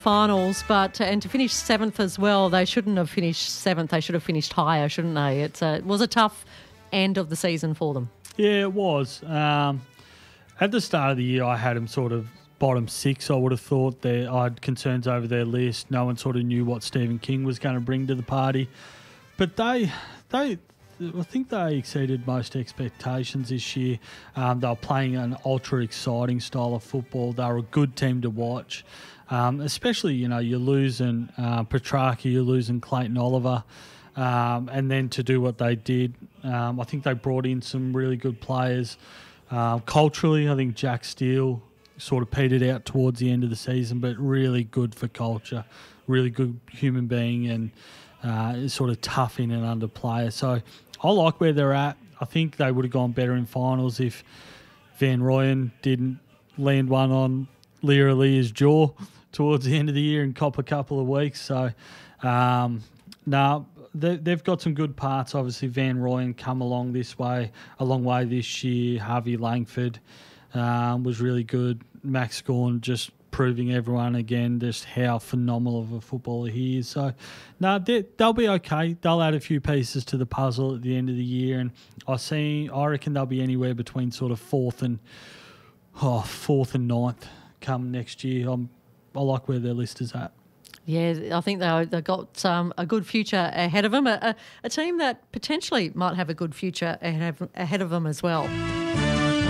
finals, and to finish seventh as well. They shouldn't have finished seventh. They should have finished higher, shouldn't they? It was a tough end of the season for them. Yeah, it was. At the start of the year, I had them sort of bottom six. I would have thought I had concerns over their list. No one sort of knew what Stephen King was going to bring to the party, but I think they exceeded most expectations this year. They were playing an ultra exciting style of football. They were a good team to watch, especially, you're losing Petrarca, you're losing Clayton Oliver, and then to do what they did, I think they brought in some really good players. Culturally, I think Jack Steele sort of petered out towards the end of the season, but really good for culture, really good human being, and sort of tough in and under player. So I like where they're at. I think they would have gone better in finals if Van Rooyen didn't land one on Lear Alia's jaw towards the end of the year and cop a couple of weeks. So, they've got some good parts. Obviously, Van Rooyen come a long way this year. Harvey Langford was really good. Max Gawn just proving everyone again just how phenomenal of a footballer he is. So, they'll be okay. They'll add a few pieces to the puzzle at the end of the year, and I reckon they'll be anywhere between sort of fourth and ninth come next year. I like where their list is at. Yeah, I think they've got a good future ahead of them, a team that potentially might have a good future ahead of them as well.